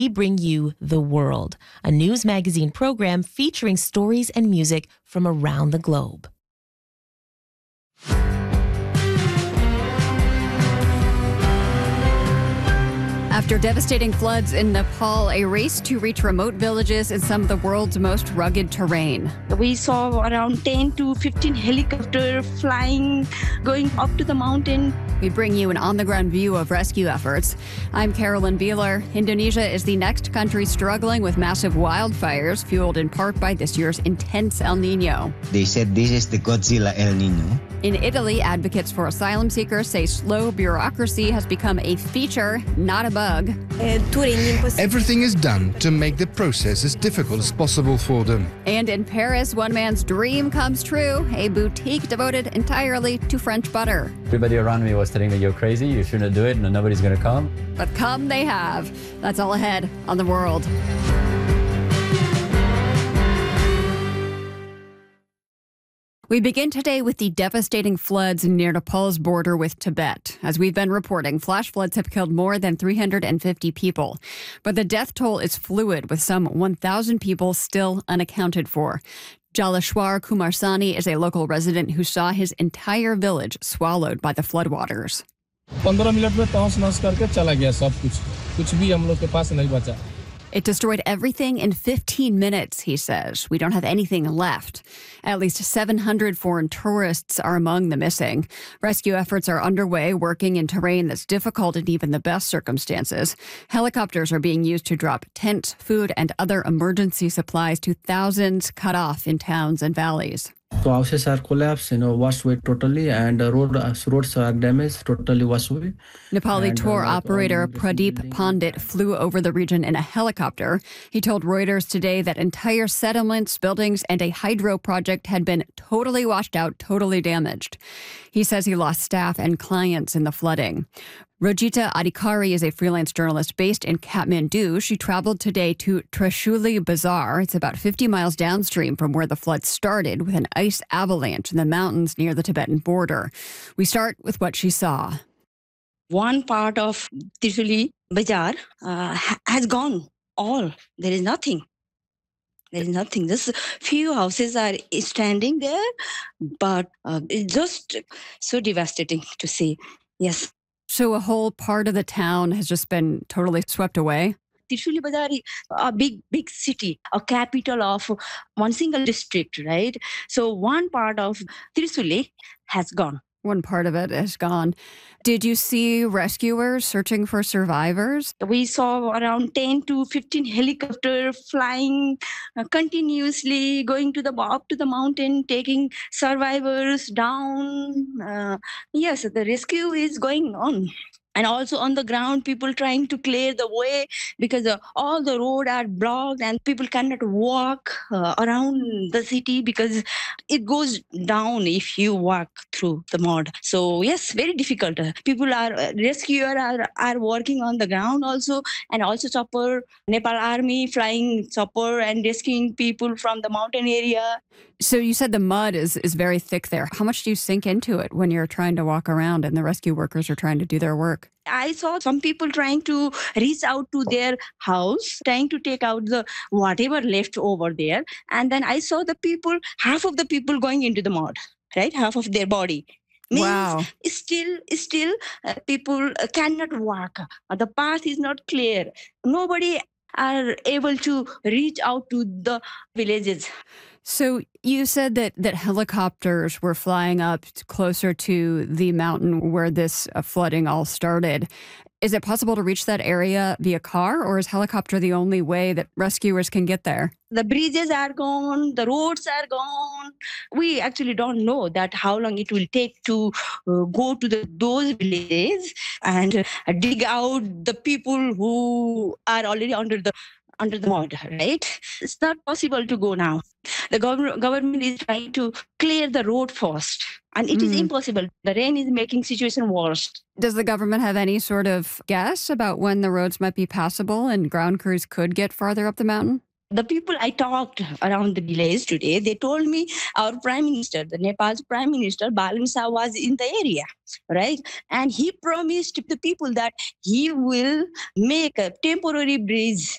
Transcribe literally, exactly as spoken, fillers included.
we bring you The World, a news magazine program featuring stories and music from around the globe. After devastating floods in Nepal, a race to reach remote villages in some of the world's most rugged terrain. We saw around ten to fifteen helicopters flying, going up to the mountain. We bring you an on-the-ground view of rescue efforts. I'm Carolyn Beeler. Indonesia is the next country struggling with massive wildfires, fueled in part by this year's intense El Nino. They said this is the Godzilla El Nino. In Italy, advocates for asylum seekers say slow bureaucracy has become a feature, not a bug. Everything is done to make the process as difficult as possible for them. And in Paris, one man's dream comes true, a boutique devoted entirely to French butter. Everybody around me was telling me, you're crazy, you shouldn't do it, and nobody's going to come. But come they have. That's all ahead on The World. We begin today with the devastating floods near Nepal's border with Tibet. As we've been reporting, flash floods have killed more than three hundred fifty people. But the death toll is fluid, with some one thousand people still unaccounted for. Jaleshwar Kumarsani is a local resident who saw his entire village swallowed by the floodwaters. पंद्रह minute में तहस नहस करके चला गया सब कुछ कुछ भी हम लोग के पास नहीं बचा. It destroyed everything in fifteen minutes, he says. We don't have anything left. At least seven hundred foreign tourists are among the missing. Rescue efforts are underway, working in terrain that's difficult in even the best circumstances. Helicopters are being used to drop tents, food, and other emergency supplies to thousands cut off in towns and valleys. So houses are collapsed, you know, washed away totally, and uh, road, uh, roads are damaged, totally washed away. Nepali and, tour uh, operator um, Pradeep Pandit flew over the region in a helicopter. He told Reuters today that entire settlements, buildings, and a hydro project had been totally washed out, totally damaged. He says he lost staff and clients in the flooding. Rojita Adhikari is a freelance journalist based in Kathmandu. She traveled today to Trishuli Bazaar. It's about fifty miles downstream from where the flood started, with an ice avalanche in the mountains near the Tibetan border. We start with what she saw. One part of Trishuli Bazaar uh, has gone. All. There is nothing. There is nothing. Just few houses are standing there, but uh, it's just so devastating to see. Yes. So a whole part of the town has just been totally swept away? Trishuli Bazaar is a big, big city, a capital of one single district, right? So one part of Trishuli has gone. One part of it is gone. Did you see rescuers searching for survivors? We saw around ten to fifteen helicopters flying uh, continuously, going to the up to the mountain, taking survivors down. Uh, yes, the rescue is going on. And also on the ground, people trying to clear the way because uh, all the roads are blocked and people cannot walk uh, around the city because it goes down if you walk through the mud. So yes, very difficult. People are, uh, rescuers are, are working on the ground also, and also chopper, Nepal army flying chopper and rescuing people from the mountain area. So you said the mud is, is very thick there. How much do you sink into it when you're trying to walk around and the rescue workers are trying to do their work? I saw some people trying to reach out to their house, trying to take out the whatever left over there. And then I saw the people, half of the people going into the mud, right? Half of their body. Means wow. Still, still uh, people cannot walk. Uh, the path is not clear. Nobody are able to reach out to the villages. So you said that, that helicopters were flying up closer to the mountain where this uh, flooding all started. Is it possible to reach that area via car, or is helicopter the only way that rescuers can get there? The bridges are gone, the roads are gone. We actually don't know that how long it will take to uh, go to the, those villages and uh, dig out the people who are already under the under the mud, right? It's not possible to go now. The gov- government is trying to clear the road first, and it mm. is impossible. The rain is making situation worse. Does the government have any sort of guess about when the roads might be passable and ground crews could get farther up the mountain? The people I talked around the village today, they told me our prime minister, the Nepal's prime minister, Balan Shah, was in the area, right? And he promised the people that he will make a temporary bridge